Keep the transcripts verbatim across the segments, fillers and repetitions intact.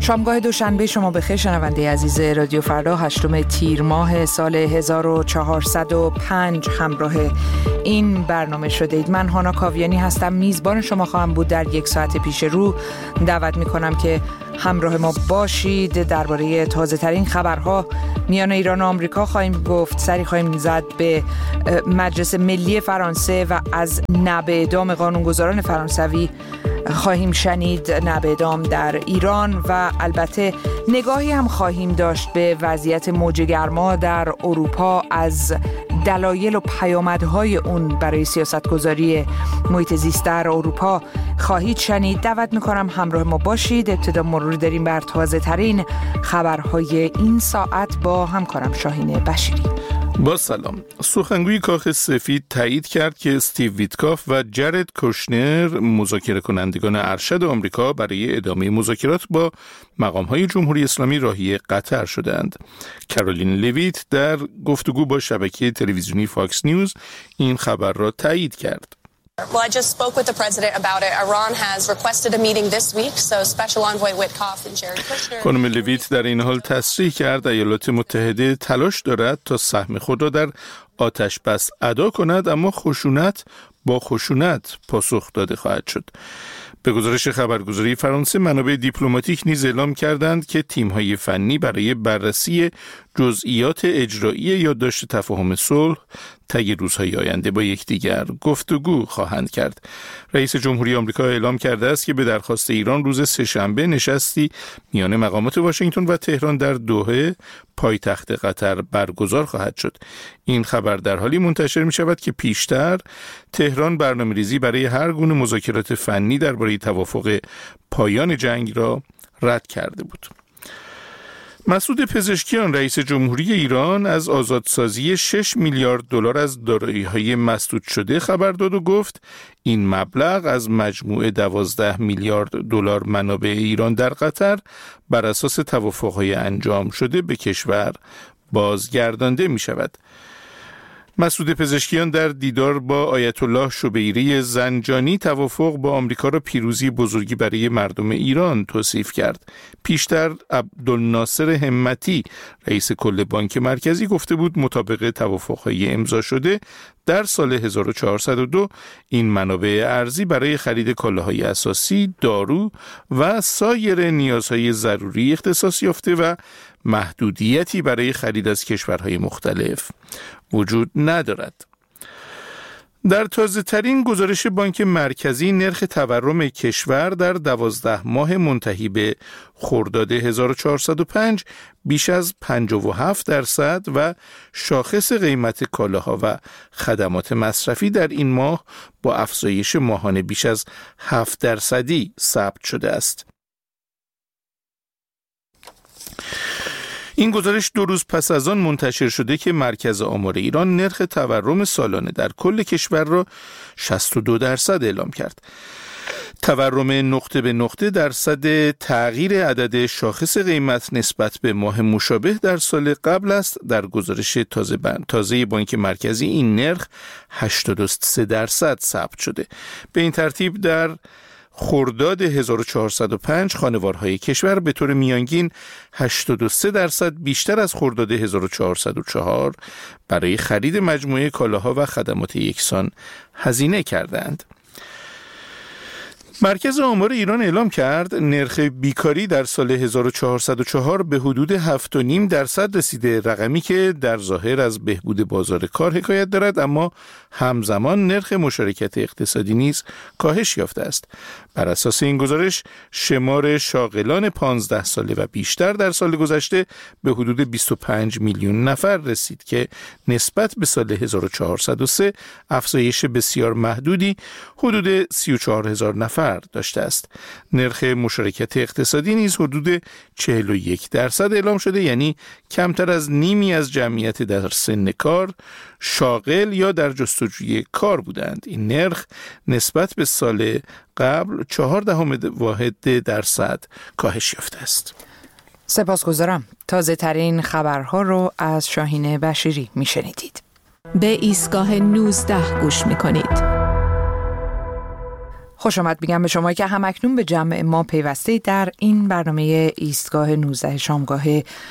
شامگاه دوشنبه شما بخیر شنونده عزیز رادیو فردا، هشتم تیر ماه سال هزار و چهارصد و پنج همراه این برنامه شده اید. من هانا کاویانی هستم، میزبان شما خواهم بود در یک ساعت پیش رو. دعوت میکنم که همراه ما باشید. درباره تازه ترین خبرها میان ایران و آمریکا خواهیم گفت، سری خواهیم زد به مجلس ملی فرانسه و از نعب اعدام قانونگذاران فرانسوی خواهیم شنید، نعب اعدام در ایران، و البته نگاهی هم خواهیم داشت به وضعیت موج گرما در اروپا. از دلایل و پیامدهای اون برای سیاستگذاری محیط زیست در اروپا خواهید شنید. دعوت میکنم همراه ما باشید. ابتدا مرور داریم بر تازه ترین خبرهای این ساعت با همکارم شاهین بشیری. با سلام. سخنگوی کاخ سفید تایید کرد که استیو ویتکاف و جرد کوشنر مذاکره کنندگان ارشد آمریکا برای ادامه مذاکرات با مقام‌های جمهوری اسلامی راهی قطر شدند. کارولین لویت در گفتگو با شبکه تلویزیونی فاکس نیوز این خبر را تایید کرد. Well, I just spoke with the president about it. Iran has requested a meeting this week, so Special Envoy Witkoff and Jared Kushner. خانم لویت در این حال تصریح کرد ایالات متحده تلاش دارد تا سهم خود را در آتش بس ادا کند، اما خشونت با خشونت پاسخ داده خواهد شد. به گزارش خبرگزاری فرانسه، منابع دیپلماتیک نیز اعلام کردند که تیم‌های فنی برای بررسی جزئیات اجرایی یادداشت تفاهم صلح طی روزهای آینده با یکدیگر گفتگو خواهند کرد. رئیس جمهوری آمریکا اعلام کرده است که به درخواست ایران روز سه‌شنبه نشستی میان مقامات واشنگتن و تهران در دوحه پایتخت قطر برگزار خواهد شد. این خبر در حالی منتشر می شود که پیشتر تهران برنامه‌ریزی برای هر گونه مذاکرات فنی درباره توافق پایان جنگ را رد کرده بود. مسعود پزشکیان رئیس جمهوری ایران از آزادسازی شش میلیارد دلار از دارایی‌های مسدود شده خبر داد و گفت این مبلغ از مجموع دوازده میلیارد دلار منابع ایران در قطر بر اساس توافق‌های انجام شده به کشور بازگردانده می شود. مسعود پزشکیان در دیدار با آیت الله شبیری زنجانی توافق با آمریکا را پیروزی بزرگی برای مردم ایران توصیف کرد. پیشتر عبدالناصر همتی رئیس کل بانک مرکزی گفته بود مطابق توافق‌های امضا شده در سال هزار و چهارصد و دو این منابع ارزی برای خرید کالاهای اساسی، دارو و سایر نیازهای ضروری اختصاص یافته و محدودیتی برای خرید از کشورهای مختلف وجود ندارد. در تازه ترین گزارش بانک مرکزی، نرخ تورم کشور در دوازده ماه منتهی به خرداد هزار و چهارصد و پنج بیش از پنجاه و هفت درصد و شاخص قیمت کالاها و خدمات مصرفی در این ماه با افزایش ماهانه بیش از هفت درصدی ثبت شده است. این گزارش دو روز پس از آن منتشر شده که مرکز آمار ایران نرخ تورم سالانه در کل کشور را شصت و دو درصد اعلام کرد. تورم نقطه به نقطه درصد تغییر عدد شاخص قیمت نسبت به ماه مشابه در سال قبل است. در گزارش تازه تازه بانک مرکزی این نرخ هشتاد و سه درصد ثبت شده. به این ترتیب در خرداد هزار و چهارصد و پنج خانوارهای کشور به طور میانگین هشتاد و سه درصد بیشتر از خرداد هزار و چهارصد و چهار برای خرید مجموعه کالاها و خدمات یکسان هزینه کردند. مرکز آمار ایران اعلام کرد نرخ بیکاری در سال هزار و چهارصد و چهار به حدود هفت و نیم درصد رسیده، رقمی که در ظاهر از بهبود بازار کار حکایت دارد، اما همزمان نرخ مشارکت اقتصادی نیز کاهش یافته است. بر اساس این گزارش شمار شاغلان پانزده ساله و بیشتر در سال گذشته به حدود بیست و پنج میلیون نفر رسید که نسبت به سال هزار و چهارصد و سه افزایش بسیار محدودی حدود سی و چهار هزار نفر داشته است. نرخ مشارکت اقتصادی نیز حدود چهل و یک درصد اعلام شده، یعنی کمتر از نیمی از جمعیت در سن کار شاغل یا در جستجوی کار بودند. این نرخ نسبت به سال قبل چهار دهم واحد درصد کاهش یافته است. سپاسگزارم. تازه ترین خبرها رو از شاهین بشیری میشنیدید. به ایستگاه نوزده گوش میکنید. خوش آمد میگم به شما که همکنون به جمع ما پیوسته در این برنامه ایستگاه نوزده شامگاه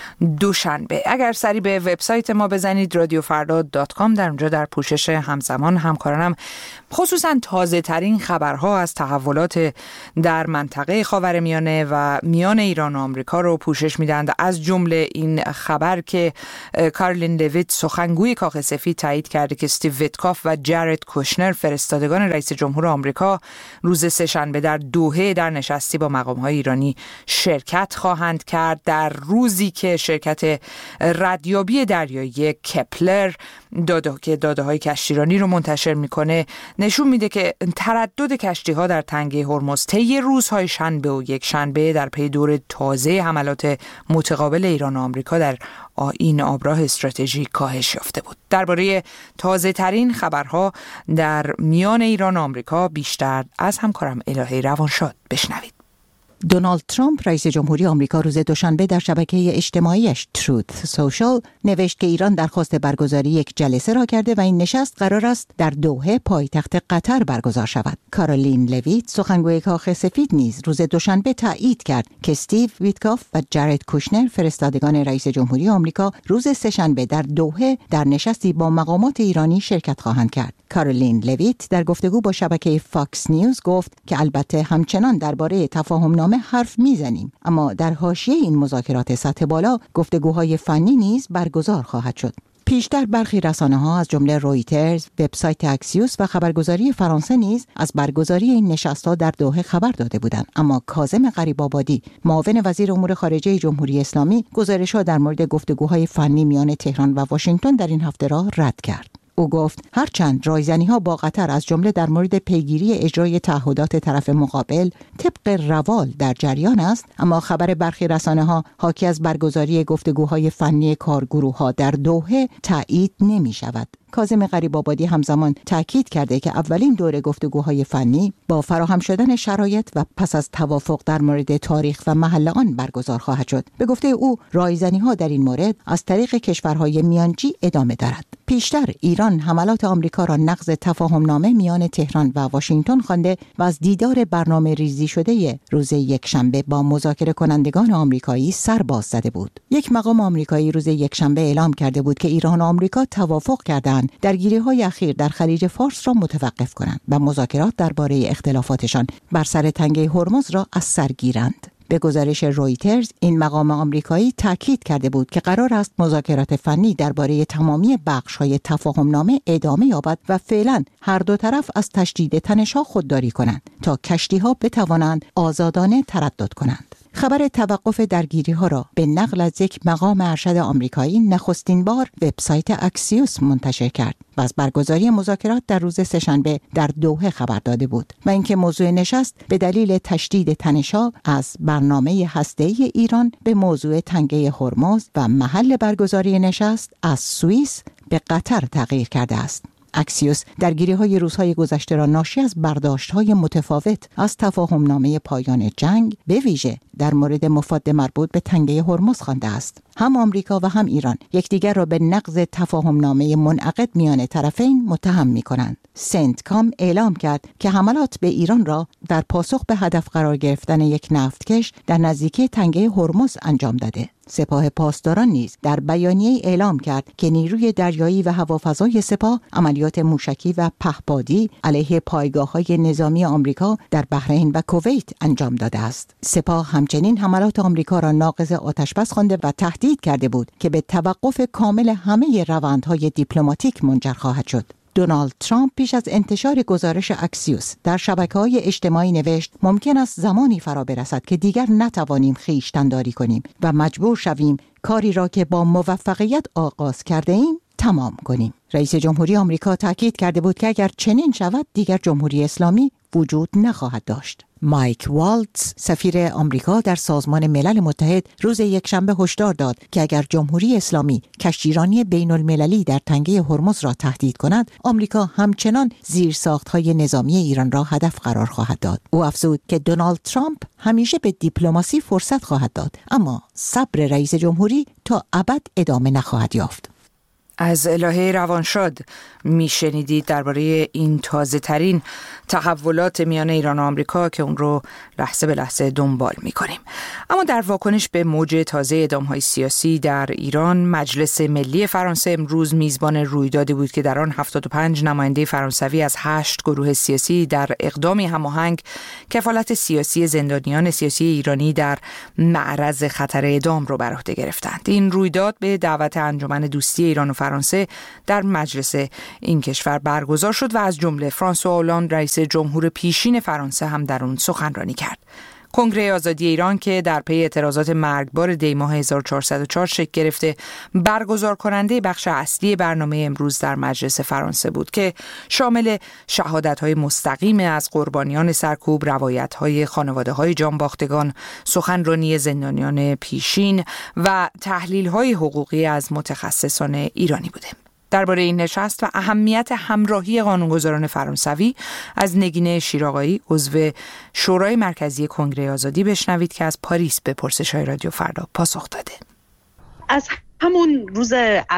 دوشنبه. اگر سری به وبسایت ما بزنید رادیو فردا دات کام، در اونجا در پوشش همزمان همکارانم خصوصا تازه ترین خبرها از تحولات در منطقه خاورمیانه و میان ایران و آمریکا رو پوشش میدن. از جمله این خبر که کارولین لویت سخنگوی کاخ سفید تایید کرده که استیو ویتکاف و جارد کوشنر فرستادگان رئیس جمهور آمریکا روز سه‌شنبه در دوحه در نشستی با مقام‌های ایرانی شرکت خواهند کرد، در روزی که شرکت ردیابی دریایی کپلر داده که داده‌های کشتیرانی رو منتشر میکنه نشون میده که تردد کشتی‌ها در تنگه هرمز طی روزهای شنبه و یک شنبه در پی دور تازه حملات متقابل ایران و آمریکا در این آبراه استراتژیک کاهش یافته بود. درباره تازه ترین خبرها در میان ایران و آمریکا بیشتر از همکارم الهه روانشاد بشنوید. دونالد ترامپ رئیس جمهوری آمریکا روز دوشنبه در شبکه اجتماعیش تروت سوشال نوشت که ایران درخواست برگزاری یک جلسه را کرده و این نشست قرار است در دوحه پایتخت قطر برگزار شود. کارولین لویت سخنگوی کاخ سفید نیز روز دوشنبه تایید کرد که استیو ویتکاف و جارد کوشنر فرستادگان رئیس جمهوری آمریکا روز سه‌شنبه در دوحه در نشستی با مقامات ایرانی شرکت خواهند کرد. کارولین لویت در گفتگو با شبکه فاکس نیوز گفت که البته همچنان درباره تفاهم‌نامه حرف میزنیم، اما در حاشیه این مذاکرات سطح بالا گفتگوهای فنی نیز برگزار خواهد شد. پیشتر برخی رسانه‌ها از جمله رویترز، وبسایت اکسیوس و خبرگزاری فرانسه نیز از برگزاری این نشست‌ها در دوحه خبر داده بودند، اما کاظم غریب‌آبادی معاون وزیر امور خارجه جمهوری اسلامی گزارش‌ها در مورد گفتگوهای فنی میان تهران و واشنگتن در این هفته را رد کرد. او گفت هرچند رایزنی‌ها با قطر از جمله در مورد پیگیری اجرای تعهدات طرف مقابل طبق روال در جریان است، اما خبر برخی رسانه‌ها حاکی از برگزاری گفتگوهای فنی کارگروه‌ها در دوحه تایید نمی‌شود. کاظم غریب‌آبادی همزمان تاکید کرده که اولین دوره گفتگوهای فنی با فراهم شدن شرایط و پس از توافق در مورد تاریخ و محل آن برگزار خواهد شد. به گفته او رایزنی‌ها در این مورد از طریق کشورهای میانجی ادامه دارد. پیشتر ایران حملات آمریکا را نقض تفاهم‌نامه میان تهران و واشنگتن خوانده و از دیدار برنامه ریزی شده روز یکشنبه با مذاکره کنندگان آمریکایی سر باز زده بود. یک مقام آمریکایی روز یکشنبه اعلام کرده بود که ایران و آمریکا توافق کردند درگیری‌های اخیر در خلیج فارس را متوقف کنند و مذاکرات درباره اختلافاتشان بر سر تنگه هرمز را از سر گیرند. به گزارش رویترز این مقام آمریکایی تاکید کرده بود که قرار است مذاکرات فنی درباره تمامی بخش‌های تفاهم‌نامه ادامه یابد و فعلا هر دو طرف از تشدید تنش‌ها خودداری کنند تا کشتی‌ها بتوانند آزادانه تردد کنند. خبر توقف درگیری‌ها را به نقل از یک مقام ارشد آمریکایی نخستین بار وبسایت اکسیوس منتشر کرد و از برگزاری مذاکرات در روز سه‌شنبه در دوحه خبر داده بود و اینکه موضوع نشست به دلیل تشدید تنش‌ها از برنامه هسته‌ای ایران به موضوع تنگه هرمز و محل برگزاری نشست از سوئیس به قطر تغییر کرده است. اکسیوس درگیری‌های روزهای گذشته را ناشی از برداشت‌های متفاوت از تفاهم‌نامه پایان جنگ به ویژه در مورد مفاد مربوط به تنگه هرمز خوانده است. هم آمریکا و هم ایران یکدیگر را به نقض تفاهم‌نامه منعقد میان طرفین متهم می‌کنند. سنتکام اعلام کرد که حملات به ایران را در پاسخ به هدف قرار گرفتن یک نفتکش در نزدیکی تنگه هرمز انجام داده. سپاه پاسداران نیز در بیانیه اعلام کرد که نیروی دریایی و هوافضای سپاه عملیات موشکی و پهپادی علیه پایگاه‌های نظامی آمریکا در بحرین و کویت انجام داده است. سپاه همچنین حملات آمریکا را ناقض آتشبس خوانده و تهدید کرده بود که به توقف کامل همه روندهای دیپلماتیک منجر خواهد شد. دونالد ترامپ پیش از انتشار گزارش اکسیوس در شبکه‌های اجتماعی نوشت ممکن است زمانی فرا برسد که دیگر نتوانیم خویشتن‌داری کنیم و مجبور شویم کاری را که با موفقیت آغاز کرده ایم تمام کنیم. رئیس جمهوری آمریکا تاکید کرده بود که اگر چنین شود دیگر جمهوری اسلامی وجود نخواهد داشت. مایک والتز سفیر آمریکا در سازمان ملل متحد روز یکشنبه هشدار داد که اگر جمهوری اسلامی کشتیرانی بین المللی در تنگه هرمز را تهدید کند، آمریکا همچنان زیرساخت‌های نظامی ایران را هدف قرار خواهد داد. او افزود که دونالد ترامپ همیشه به دیپلماسی فرصت خواهد داد، اما صبر رئیس جمهوری تا ابد ادامه نخواهد یافت. از الهه روانشاد میشنیدید درباره این تازه ترین تحولات میان ایران و آمریکا که اون رو لحظه به لحظه دنبال میکنیم. اما در واکنش به موج تازه اعدام‌های سیاسی در ایران، مجلس ملی فرانسه امروز میزبان رویدادی بود که در آن هفتاد و پنج نماینده فرانسوی از هشت گروه سیاسی در اقدامی هماهنگ کفالت سیاسی زندانیان سیاسی ایرانی در معرض خطر اعدام رو بر عهده گرفتند. این رویداد به دعوت انجمن دوستی ایران و فرانسه در مجلس این کشور برگزار شد و از جمله فرانسوا اولاند رئیس جمهور پیشین فرانسه هم در اون سخنرانی کرد. کنگره آزادی ایران که در پی اعتراضات مرگبار دی ماه هزار و چهارصد و چهار شکل گرفته، برگزار کننده بخش اصلی برنامه امروز در مجلس فرانسه بود که شامل شهادت‌های مستقیم از قربانیان سرکوب، روایت‌های خانواده‌های جانباختگان، سخنرانی زندانیان پیشین و تحلیل‌های حقوقی از متخصصان ایرانی بوده. درباره این نشست و اهمیت همراهی قانونگذاران فرانسوی از نگین شیرآقایی، عضو شورای مرکزی کنگره آزادی، بشنوید که از پاریس به پرسش‌های رادیو فردا پاسخ داده. از همون روز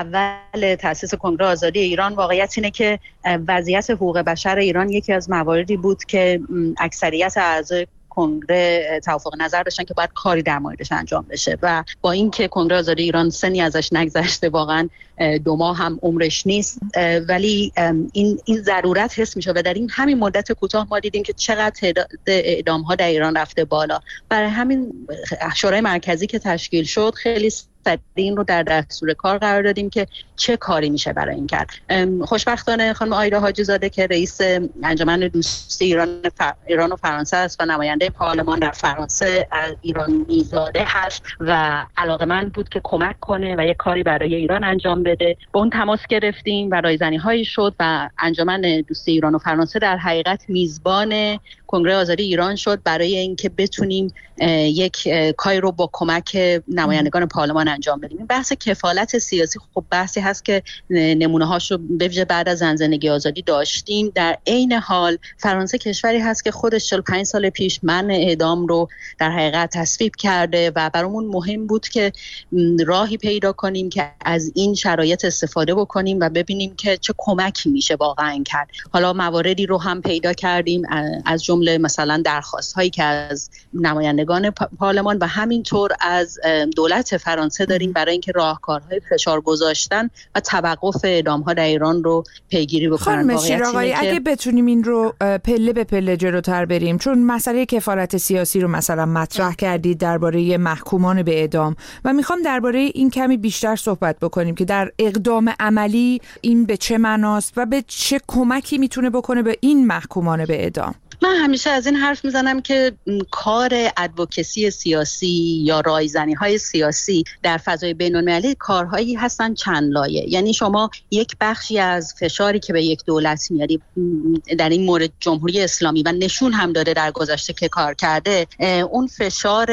اول تأسیس کنگره آزادی ایران واقعیت اینه که وضعیت حقوق بشر ایران یکی از مواردی بود که اکثریت اعضای کنگره توافق نظر داشتن که باید کاری در موردش انجام بشه و با اینکه کنگره آزادی ایران سنی ازش نگذشته، واقعا دو ماه هم عمرش نیست، ولی این این ضرورت حس میشه و در این همین مدت کوتاه ما دیدیم که چقدر تعداد اعدام ها در ایران رفته بالا. برای همین شورای مرکزی که تشکیل شد خیلی این رو در دستور کار قرار دادیم که چه کاری میشه برای این کرد. خوشبختانه خانم آیدا حاجی زاده که رئیس انجمن دوستی ایران فر... ایران و فرانسه است و نماینده پارلمان در فرانسه ایرانی زاده هست و علاقه‌مند بود که کمک کنه و یک کاری برای ایران انجام بده. با اون تماس گرفتیم و رایزنی‌هایی شد و انجمن دوستی ایران و فرانسه در حقیقت میزبان کنگره آزادی ایران شد برای اینکه بتونیم یک کاری رو با کمک نمایندگان پارلمان انجام بدیم. این بحث کفالت سیاسی خب بحثی هست که نمونه هاشو به ویژه بعد از زنجیره آزادی داشتیم. در عین حال فرانسه کشوری هست که خودش چهل و پنج سال پیش منع اعدام رو در حقیقت تصویب کرده و برامون مهم بود که راهی پیدا کنیم که از این شرایط استفاده بکنیم و ببینیم که چه کمکی میشه واقعا کرد. حالا مواردی رو هم پیدا کردیم، از جمله مثلا درخواست هایی که از نمایندگان پارلمان و همینطور از دولت فرانسه داریم برای اینکه راهکارهای فشار گذاشتن و توقف اعدام ها در ایران رو پیگیری بکنن. خانم شیرآقایی، اگه بتونیم این رو پله به پله جلوتر بریم، چون مسئله کفالت سیاسی رو مثلا مطرح کردید درباره محکومان به اعدام و میخوام درباره این کمی بیشتر صحبت بکنیم که در اقدام عملی این به چه معناست و به چه کمکی میتونه بکنه به این محکومان به اعدام. من همیشه از این حرف میزنم که کار ادوکسی سیاسی یا رایزنی های سیاسی در فضای بین المللی کارهایی هستن چند لایه. یعنی شما یک بخشی از فشاری که به یک دولت میاری، در این مورد جمهوری اسلامی و نشون هم داده در گذشته که کار کرده، اون فشار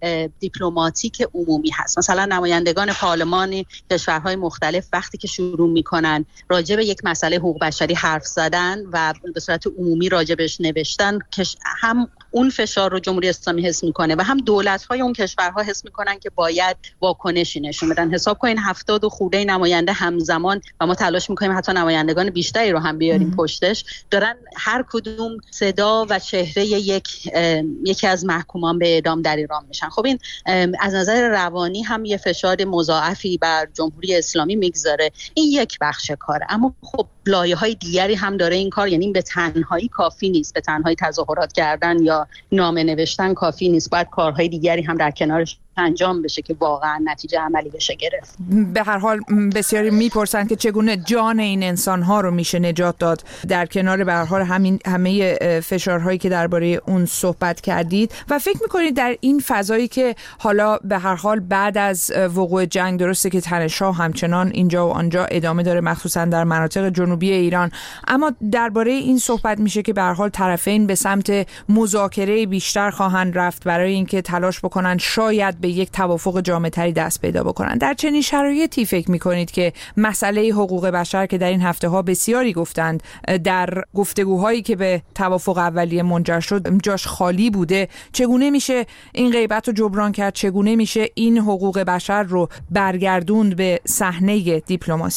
دیپلماتیک عمومی هست. مثلا نمایندگان پارلمان کشورهای مختلف وقتی که شروع میکنن راجع به یک مسئله حقوق بشری حرف زدن و به صورت عمومی راجبش نوشتن، که هم اون فشار رو جمهوری اسلامی حس میکنه و هم دولت‌های اون کشورها حس میکنن که باید واکنشی نشون بدن. حساب کنین هفتاد و خورده نماینده همزمان و ما تلاش میکنیم حتی نمایندگان بیشتری رو هم بیاریم ام. پشتش، دارن هر کدوم صدا و چهره یک یکی از محکومان به اعدام در ایران میشن. خب این از نظر روانی هم یه فشار مضاعفی بر جمهوری اسلامی میگذاره. این یک بخش کاره، اما خب لایه‌های دیگری هم داره این کار. یعنی به تنهایی کافی نیست، به تنهایی تظاهرات کردن یا نامه نوشتن کافی نیست، باید کارهای دیگری هم در کنارش انجام بشه که واقعا نتیجه عملی بشه گرفت. به هر حال بسیاری میپرسند که چگونه جان این انسان‌ها رو میشه نجات داد در کنار به هر حال همین همه فشارهایی که درباره اون صحبت کردید و فکر میکنید در این فضایی که حالا به هر حال بعد از وقوع جنگ، درسته که تنش‌ها همچنان اینجا و آنجا ادامه داره مخصوصا در مناطق جنوبی ایران، اما درباره این صحبت میشه که به هر حال طرفین به سمت مذاکره بیشتر خواهند رفت برای اینکه تلاش بکنن شاید به یک توافق جامع‌تری دست پیدا بکنن. در چنین شرایطی فکر می‌کنید که مسئله حقوق بشر که در این هفته‌ها بسیاری گفتند در گفتگوهایی که به توافق اولیه منجر شد جاش خالی بوده، چگونه میشه این غیبت رو جبران کرد؟ چگونه میشه این حقوق بشر رو برگردوند به صحنه دیپلماسی؟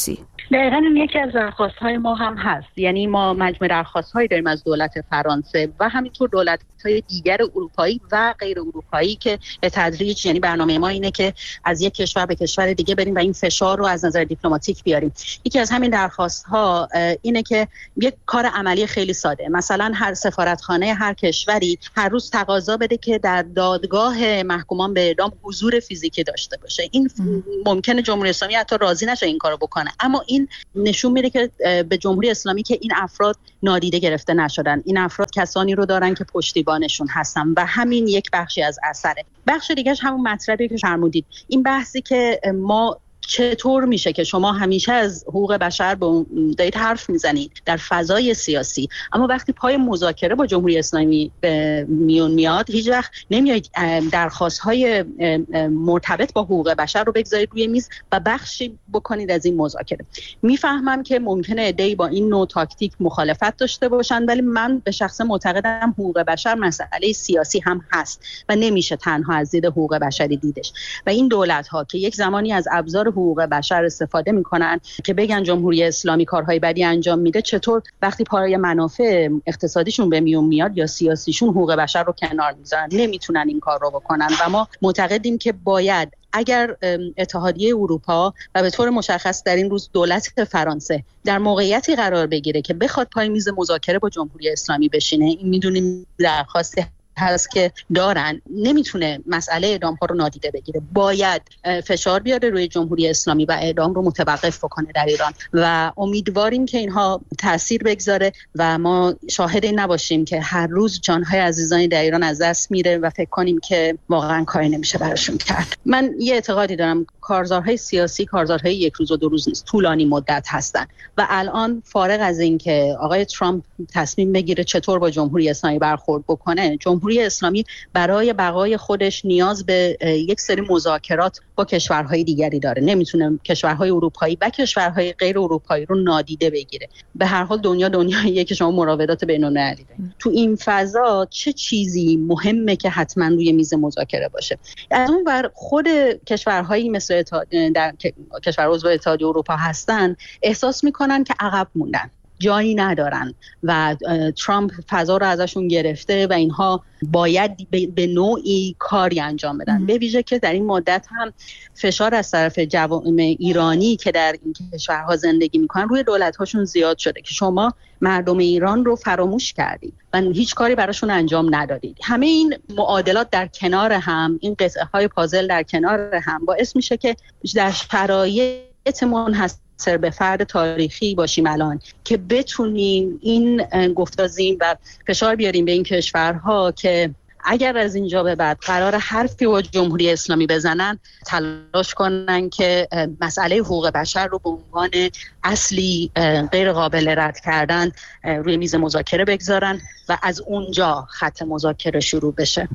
دقیقاً این یکی از درخواست‌های ما هم هست. یعنی ما مجموعه درخواست‌هایی داریم از دولت فرانسه و همینطور دولت‌های دیگر اروپایی و غیر اروپایی که به تدریج، یعنی برنامه ما اینه که از یک کشور به کشور دیگه بریم و این فشار رو از نظر دیپلماتیک بیاریم. یکی از همین درخواست‌ها اینه که یک کار عملی خیلی ساده، مثلا هر سفارتخانه هر کشوری هر روز تقاضا بده که در دادگاه محکومان به اعدام حضور فیزیکی داشته باشه. این ممکنه جمهوری اسلامی حتی راضی نشه این کارو بکنه، اما این نشون میده که به جمهوری اسلامی که این افراد نادیده گرفته نشدن. این افراد کسانی رو دارن که پشتیبانشون هستن و همین یک بخشی از اثره. بخش دیگه‌اش همون مطلبی که فرمودید، این بحثی که ما چطور میشه که شما همیشه از حقوق بشر دارید حرف میزنید در فضای سیاسی، اما وقتی پای مذاکره با جمهوری اسلامی به میون میاد هیچ وقت نمیایید درخواست‌های مرتبط با حقوق بشر رو بگذارید روی میز و بخشی بکنید از این مذاکره. میفهمم که ممکنه عده‌ای با این نوع تاکتیک مخالفت داشته باشن، ولی من به شخص معتقدم حقوق بشر مسئله سیاسی هم هست و نمیشه تنها از دید حقوق بشری دیدش. و این دولت‌ها که یک زمانی از ابزار حقوق بشر استفاده میکنن که بگن جمهوری اسلامی کارهای بدی انجام میده، چطور وقتی پای منافع اقتصادیشون به میون میاد یا سیاسیشون حقوق بشر رو کنار میذارن؟ نمیتونن این کار رو بکنن و ما معتقدیم که باید اگر اتحادیه اروپا و به طور مشخص در این روز دولت فرانسه در موقعیتی قرار بگیره که بخواد پای میز مذاکره با جمهوری اسلامی بشینه، این میدونیم درخواست هست که دارن، نمیتونه مسئله اعدام ها رو نادیده بگیره. باید فشار بیاره روی جمهوری اسلامی و اعدام رو متوقف بکنه در ایران و امیدواریم که اینها تاثیر بگذاره و ما شاهد این نباشیم که هر روز جانهای عزیزانی در ایران از دست میره و فکر کنیم که واقعا کاری نمیشه براشون کرد. من یه اعتقادی دارم، کارزارهای سیاسی کارزارهای یک روز و دو روز نیست، طولانی مدت هستن و الان فارغ از این که آقای ترامپ تصمیم بگیره چطور با جمهوری اسلامی برخورد بکنه، جمهوری اسلامی برای بقای خودش نیاز به یک سری مذاکرات با کشورهای دیگری داره. نمیتونه کشورهای اروپایی و کشورهای غیر اروپایی رو نادیده بگیره. به هر حال دنیا دنیاییه که شما مراودات بین‌المللی دارید. تو این فضا چه چیزی مهمه که حتما روی میز مذاکره باشه؟ از اون ور خود کشورهایی مثل در کشور عضو اتحادیه اروپا هستن احساس میکنن که عقب موندن، جایی ندارن و ترامپ فضا رو ازشون گرفته و اینها باید به نوعی کاری انجام بدن. به ویژه که در این مدت هم فشار از طرف جوامع ایرانی که در این کشورها زندگی میکنن روی دولت‌هاشون زیاد شده که شما مردم ایران رو فراموش کردید و هیچ کاری براشون انجام ندادید. همه این معادلات در کنار هم، این قطعه‌های پازل در کنار هم باعث میشه که در شرایط منحصر سر به فرد تاریخی باشیم الان که بتونیم این گفتازیم و فشار بیاریم به این کشورها که اگر از اینجا به بعد قرار حرفی با جمهوری اسلامی بزنن، تلاش کنن که مسئله حقوق بشر رو به عنوان اصلی غیر قابل رد کردن روی میز مذاکره بگذارن و از اونجا خط مذاکره شروع بشه.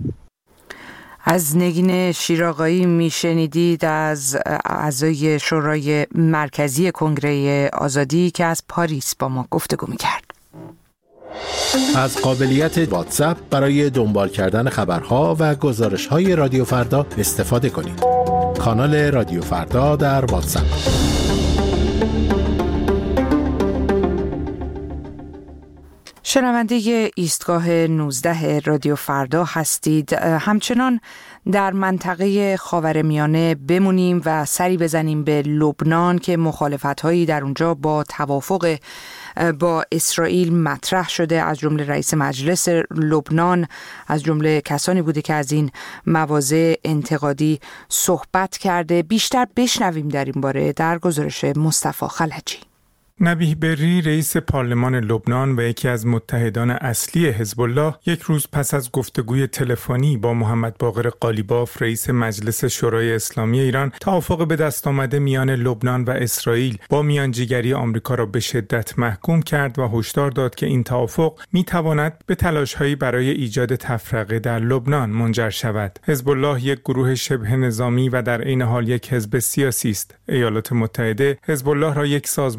از نگین شیراقایی میشنیدید، از اعضای شورای مرکزی کنگره آزادی که از پاریس با ما گفتگو میکرد. از قابلیت واتساپ برای دنبال کردن خبرها و گزارش‌های رادیو فردا استفاده کنید. کانال رادیو فردا در واتساپ. شنونده ایستگاه نوزده رادیو فردا هستید. همچنان در منطقه خاورمیانه بمونیم و سری بزنیم به لبنان که مخالفت‌هایی در اونجا با توافق با اسرائیل مطرح شده. از جمله رئیس مجلس لبنان از جمله کسانی بوده که از این مواضع انتقادی صحبت کرده. بیشتر بشنویم در این باره در گزارش مصطفی خلجی. نبیه بری رئیس پارلمان لبنان و یکی از متحدان اصلی حزب الله یک روز پس از گفتگوی تلفنی با محمد باقر قالیباف رئیس مجلس شورای اسلامی ایران توافق به دست آمده میان لبنان و اسرائیل با میانجیگری آمریکا را به شدت محکوم کرد و هشدار داد که این توافق میتواند به تلاش‌هایی برای ایجاد تفرقه در لبنان منجر شود. حزب الله یک گروه شبه نظامی و در عین حال یک حزب سیاسی است. ایالات متحده حزب الله را یک سازمان تروریستی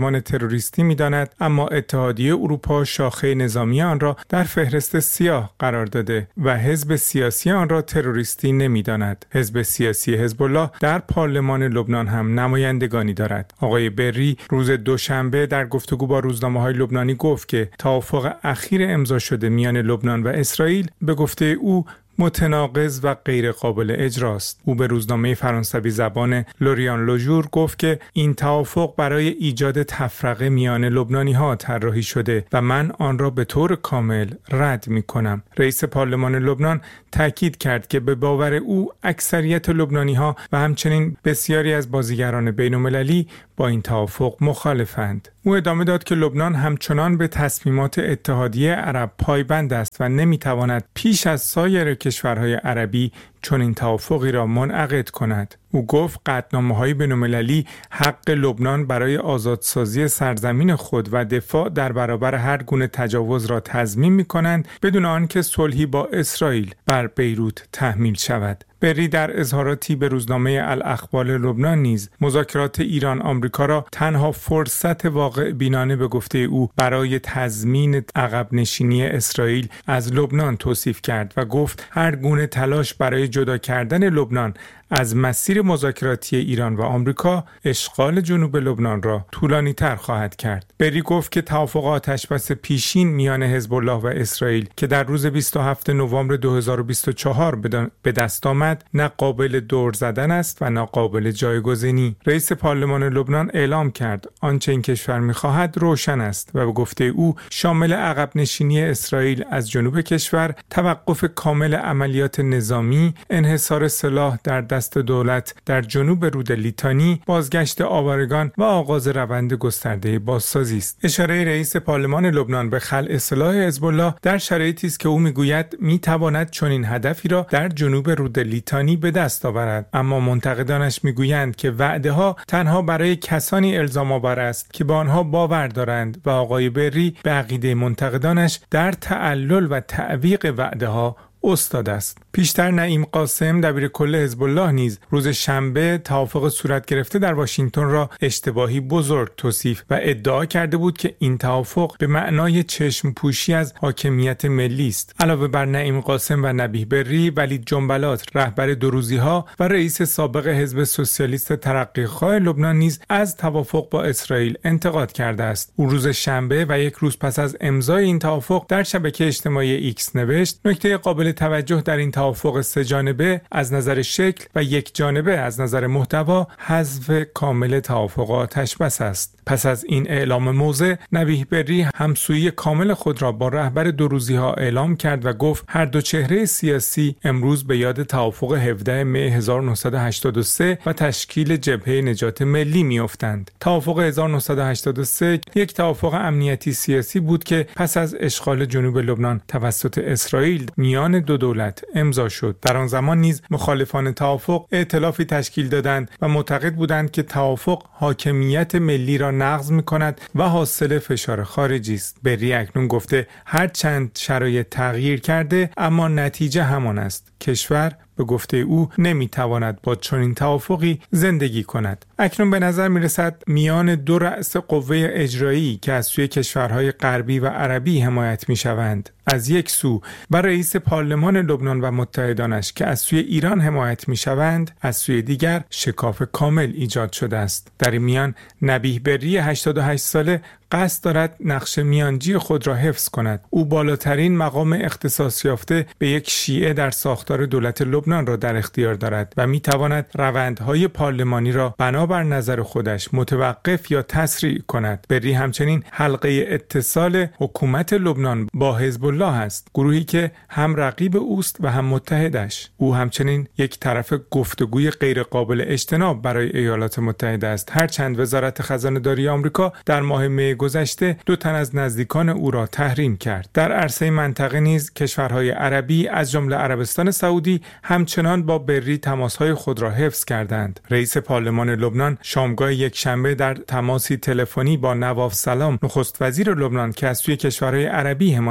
تروریستی می‌داند، اما اتحادیه اروپا شاخه نظامی آن را در فهرست سیاه قرار داده و حزب سیاسی آن را تروریستی نمی‌داند. حزب سیاسی حزب الله در پارلمان لبنان هم نمایندگانی دارد. آقای بری روز دوشنبه در گفتگو با روزنامه‌های لبنانی گفت که توافق اخیر امضا شده میان لبنان و اسرائیل به گفته او متناقض و غیر قابل اجراست. او به روزنامه فرانسوی زبان لوریان لوژور گفت که این توافق برای ایجاد تفرقه میان لبنانی‌ها طراحی شده و من آن را به طور کامل رد می‌کنم. رئیس پارلمان لبنان تاکید کرد که به باور او اکثریت لبنانی‌ها و همچنین بسیاری از بازیگران بین‌المللی با این توافق مخالفند. او ادامه داد که لبنان همچنان به تصمیمات اتحادیه عرب پایبند است و نمی‌تواند پیش از سایر کشورهای عربی چنین توافقی را منعقد کند. او گفت قطعنامه‌های بین‌المللی حق لبنان برای آزادسازی سرزمین خود و دفاع در برابر هر گونه تجاوز را تضمین می‌کنند بدون آنکه صلحی با اسرائیل بر بیروت تحمیل شود. بری در اظهاراتی به روزنامه الاخبار لبنان نیز مذاکرات ایران آمریکا را تنها فرصت واقع بینانه به گفته او برای تضمین عقب نشینی اسرائیل از لبنان توصیف کرد و گفت هر گونه تلاش برای جدا کردن لبنان از مسیر مذاکراتی ایران و آمریکا اشغال جنوب لبنان را طولانی تر خواهد کرد. بری گفت که توافق آتشبس پیشین میان حزب الله و اسرائیل که در روز بیست و هفتم نوامبر دو هزار و بیست و چهار به دست آمد نه قابل دور زدن است و نه قابل جایگزینی. رئیس پارلمان لبنان اعلام کرد آنچه این کشور می‌خواهد روشن است و به گفته او شامل عقب نشینی اسرائیل از جنوب کشور، توقف کامل عملیات نظامی، انحصار سلاح در دست دولت در جنوب رود لیتانی، بازگشت آوارگان و آغاز روند گسترده بازسازی است. اشاره رئیس پارلمان لبنان به خلع سلاح حزب الله در شرایطی است که او میگوید میتواند چنین هدفی را در جنوب رود لیتانی به دست آورد، اما منتقدانش میگویند که وعده ها تنها برای کسانی الزام آور است که به آنها باور دارند و آقای بری به عقیده منتقدانش در تعلل و تعویق وعده ها استاد است. پیشتر نعیم قاسم دبیر کل حزب الله نیز روز شنبه توافق صورت گرفته در واشنگتن را اشتباهی بزرگ توصیف و ادعا کرده بود که این توافق به معنای چشم پوشی از حاکمیت ملی است. علاوه بر نعیم قاسم و نبیه بری، ولید جنبلات رهبر دوروزی‌ها و رئیس سابق حزب سوسیالیست ترقیخواه لبنان نیز از توافق با اسرائیل انتقاد کرده است. او روز شنبه و یک روز پس از امضای این توافق در شبکه اجتماعی ایکس نوشت نکته قابل توجه در این توافق سه جانبه از نظر شکل و یک جانبه از نظر محتوا حذف کامل توافق آتشبس است. پس از این اعلام موضع، نبیه بری همسویی کامل خود را با رهبر دوروزی‌ها اعلام کرد و گفت هر دو چهره سیاسی امروز به یاد توافق هفدهم می هزار و نهصد و هشتاد و سه و تشکیل جبهه نجات ملی می‌افتند. توافق هزار و نهصد و هشتاد و سه یک توافق امنیتی سیاسی بود که پس از اشغال جنوب لبنان توسط اسرائیل میان دو دولت امضا شد. در آن زمان نیز مخالفان توافق ائتلافی تشکیل دادند و معتقد بودند که توافق حاکمیت ملی را نقض می‌کند و حاصل فشار خارجی است. بری اکنون گفته هر چند شرایط تغییر کرده اما نتیجه همان است. کشور به گفته او نمیتواند با چنین توافقی زندگی کند. اکنون به نظر میرسد میان دو رأس قوه اجرایی که از سوی کشورهای غربی و عربی حمایت میشوند، از یک سو و رئیس پارلمان لبنان و متحدانش که از سوی ایران حمایت میشوند، از سوی دیگر شکاف کامل ایجاد شده است. در این میان نبیه بری هشتاد و هشت ساله قصد دارد نقش میانجی خود را حفظ کند. او بالاترین مقام اختصاص یافته به یک شیعه در ساختار دولت لبنان را در اختیار دارد و میتواند روندهای پارلمانی را بنابر نظر خودش متوقف یا تسریع کند. بری همچنین حلقه اتصال حکومت لبنان با حزب الله است، گروهی که هم رقیب اوست و هم متحدش. او همچنین یک طرف گفتگوی غیر قابل اجتناب برای ایالات متحده است، هرچند وزارت خزانه داری آمریکا در ماه می گذشته دو تن از نزدیکان او را تحریم کرد. در عرصه منطقه نیز کشورهای عربی از جمله عربستان سعودی همچنان با بری تماسهای خود را حفظ کردند. رئیس پارلمان لبنان شامگاه یک شنبه در تماسی تلفنی با نواف سلام نخست وزیر لبنان که از سوی کشورهای عربی حمایت می شود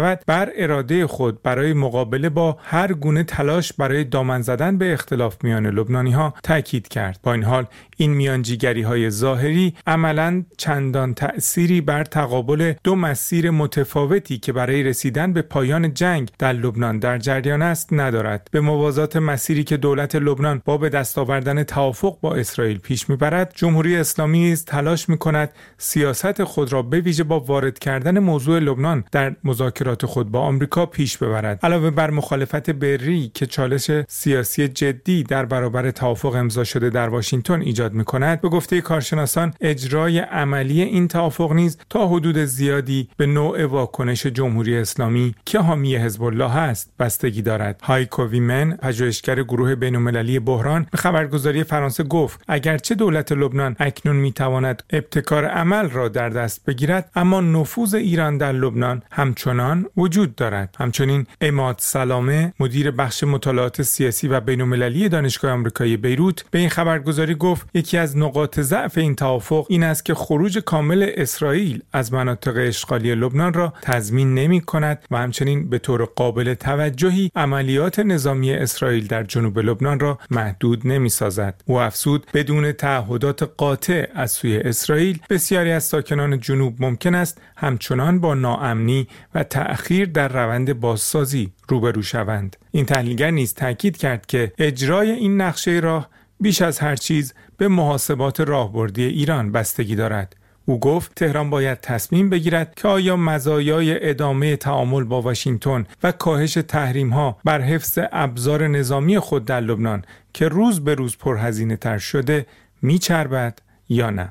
شود بر اراده خود برای مقابله با هر گونه تلاش برای دامن زدن به اختلاف میان لبنانی‌ها تاکید کرد. با این حال این میانجیگری‌های ظاهری عملاً چندان تأثیری بر تقابل دو مسیر متفاوتی که برای رسیدن به پایان جنگ در لبنان در جریان است ندارد. به موازات مسیری که دولت لبنان با به دست آوردن توافق با اسرائیل پیش می‌برد، جمهوری اسلامی نیز تلاش می‌کند سیاست خود را به ویژه با وارد کردن موضوع لبنان در مذاکرات خود با آمریکا پیش ببرد. علاوه بر مخالفت بری که چالش سیاسی جدی در برابر توافق امضا شده در واشنگتن ایجاد می‌کند، به گفته کارشناسان اجرای عملی این توافق نیز تا حدود زیادی به نوع واکنش جمهوری اسلامی که حامی حزب الله است بستگی دارد. هایکو ویمن، پژوهشگر گروه بین‌المللی بحران، به خبرگزاری فرانسه گفت اگرچه دولت لبنان اکنون می‌تواند ابتکار عمل را در دست بگیرد، اما نفوذ ایران در لبنان همچنان وجود دارد. همچنین عماد سلامه، مدیر بخش مطالعات سیاسی و بین‌المللی دانشگاه آمریکایی بیروت، به این خبرگزاری گفت یکی از نقاط ضعف این توافق این است که خروج کامل اسرائیل از مناطق اشغالی لبنان را تضمین نمی‌کند و همچنین به طور قابل توجهی عملیات نظامی اسرائیل در جنوب لبنان را محدود نمی‌سازد. او افزود بدون تعهدات قاطع از سوی اسرائیل بسیاری از ساکنان جنوب ممکن است همچنان با ناامنی و تأخیر در روند بازسازی روبرو شوند. این تحلیلگر نیز تاکید کرد که اجرای این نقشه راه بیش از هر چیز به محاسبات راهبردی ایران بستگی دارد. او گفت تهران باید تصمیم بگیرد که آیا مزایای ادامه تعامل با واشنگتن و کاهش تحریم‌ها بر حفظ ابزار نظامی خود در لبنان که روز به روز پرهزینه‌تر شده میچربد یا نه.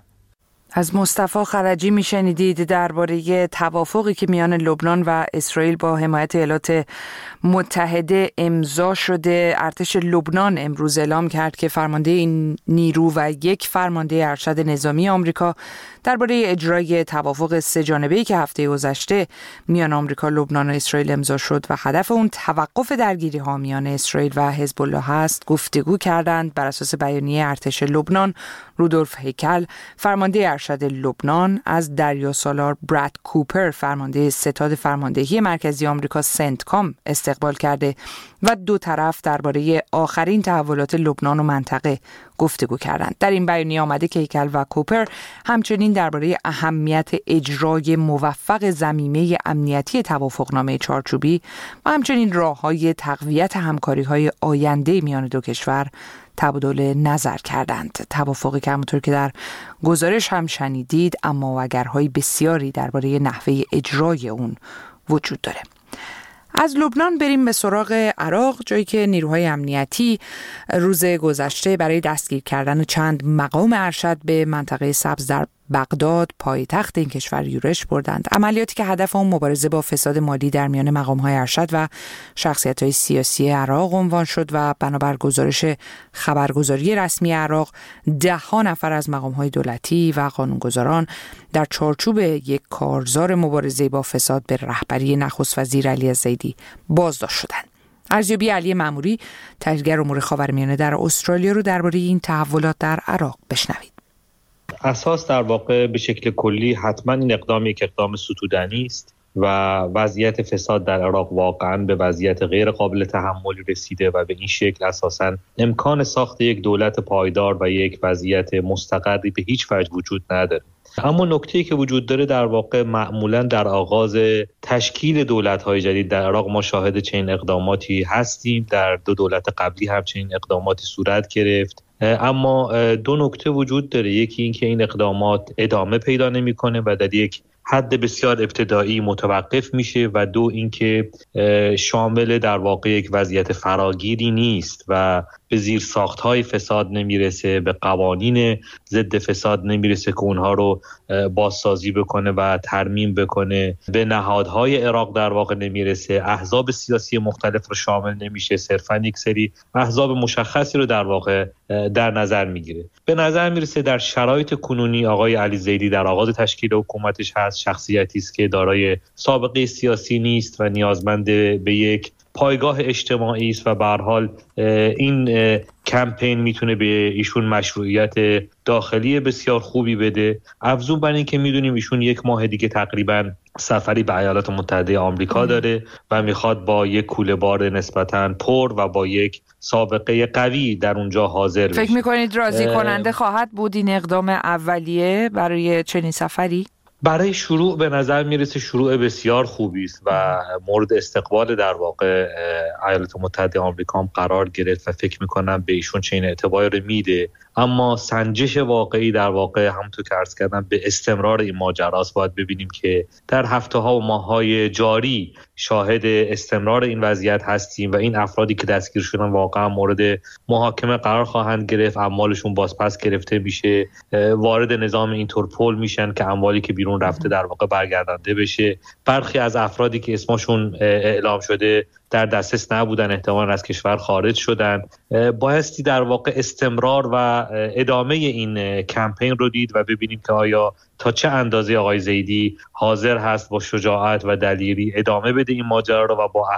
از مصطفی خرجی میشنیدید درباره توافقی که میان لبنان و اسرائیل با حمایت ایالات متحده امضا شده. ارتش لبنان امروز اعلام کرد که فرمانده این نیرو و یک فرمانده ارشد نظامی آمریکا درباره اجرای توافق سه جانبه‌ای که هفته گذشته میان آمریکا، لبنان و اسرائیل امضا شد و هدف اون توقف درگیری‌ها میان اسرائیل و حزب الله است گفتگو کردند. بر اساس بیانیه ارتش لبنان، رودولف هیکل، فرمانده ارشد لبنان، از دریاسالار براد کوپر، فرمانده ستاد فرماندهی مرکزی آمریکا سنتکام استقبال کرده و دو طرف درباره آخرین تحولات لبنان و منطقه گفتگو کردند. در این بیانیه آمده که هیکل و کوپر همچنین درباره اهمیت اجرای موفق ضمیمه امنیتی توافقنامه چارچوبی و همچنین راه‌های تقویت همکاری‌های آینده میان دو کشور تبادل نظر کردند. توافقی که همونطور که در گزارش هم شنیدید اما اگرهای بسیاری درباره نحوه اجرای اون وجود داره. از لبنان بریم به سراغ عراق، جایی که نیروهای امنیتی روز گذشته برای دستگیر کردن چند مقام ارشد به منطقه سبز در بغداد، پایتخت این کشور، یورش بردند. عملیاتی که هدف آن مبارزه با فساد مالی در میان مقام‌های ارشد و شخصیت‌های سیاسی عراق عنوان شد و بنابر گزارش خبرگزاری رسمی عراق، ده ها نفر از مقام‌های دولتی و قانونگذاران در چارچوب یک کارزار مبارزه با فساد به رهبری نخست وزیر علی زیدی بازداشت شدند. ارزیابی علی ماموری، تحلیلگر امور خاورمیانه در استرالیا، رو درباره این تحولات در عراق بشنوید. اساس در واقع به شکل کلی حتما این اقدام یک اقدام ستودنی است و وضعیت فساد در عراق واقعا به وضعیت غیر قابل تحمل رسیده و به این شکل اساسا امکان ساخت یک دولت پایدار و یک وضعیت مستقری به هیچ وجه وجود نداره. اما نکته‌ای که وجود داره در واقع معمولا در آغاز تشکیل دولت‌های جدید در عراق ما شاهد چنین اقداماتی هستیم. در دو دولت قبلی هم چنین اقداماتی صورت گرفت. اما دو نکته وجود داره. یکی این که این اقدامات ادامه پیدا نمی‌کنه و در یک حد بسیار ابتدایی متوقف میشه و دو اینکه شامل در واقع یک وضعیت فراگیری نیست و به زیر ساخت‌های فساد نمیرسه، به قوانین ضد فساد نمیرسه که اونها رو بازسازی بکنه و ترمیم بکنه، به نهادهای عراق در واقع نمیرسه، احزاب سیاسی مختلف رو شامل نمیشه، صرفاً یک سری احزاب مشخصی رو در واقع در نظر میگیره. به نظر میرسه در شرایط کنونی آقای علی زیدی در آغاز تشکیل حکومتش هست شخصیتی است که دارای سابقه سیاسی نیست و نیازمند به یک پایگاه اجتماعی است و به هر حال این کمپین میتونه به ایشون مشروعیت داخلی بسیار خوبی بده. افزون بر این که میدونیم ایشون یک ماه دیگه تقریبا سفری به ایالات متحده آمریکا داره و میخواد با یک کوله بار نسبتاً پر و با یک سابقه قوی در اونجا حاضر بشه. فکر میکنید راضی کننده خواهد بود این اقدام اولیه برای چنین سفری؟ برای شروع به نظر میرسه شروع بسیار خوبی است و مورد استقبال در واقع ایالات متحده آمریکا هم قرار گرفت و فکر میکنم به ایشون چنین اعتباری رو میده. اما سنجش واقعی در واقع همونطور که عرض کردم به استمرار این ماجراست. باید ببینیم که در هفته ها و ماه های جاری شاهد استمرار این وضعیت هستیم و این افرادی که دستگیر شدن واقعا مورد محاکمه قرار خواهند گرفت، اموالشون بازپس گرفته میشه، وارد نظام اینترپول میشن که اموالی که بیرون رفته در واقع برگردانده بشه. برخی از افرادی که اسمشون اعلام شده در دسترس نبودن، احتمالاً از کشور خارج شدن. بایستی در واقع استمرار و ادامه این کمپین رو دید و ببینیم که آیا تا چه اندازه آقای زیدی حاضر هست با شجاعت و دلیری ادامه بده این ماجرا رو و با